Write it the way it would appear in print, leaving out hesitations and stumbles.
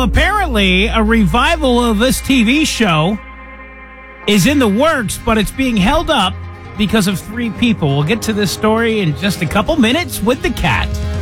apparently a revival of this TV show is in the works, but it's being held up because of three people. We'll get to this story in just a couple minutes with the cat.